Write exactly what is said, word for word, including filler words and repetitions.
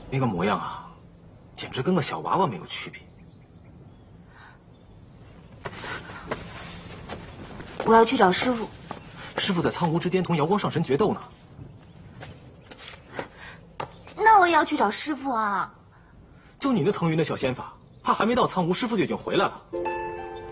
那个模样啊，简直跟个小娃娃没有区别。 我要去找师傅。 师傅在苍梧之巅同瑶光上神决斗呢。 那我也要去找师傅啊！ 就你那腾云的小仙法，怕还没到苍梧，师傅就已经回来了。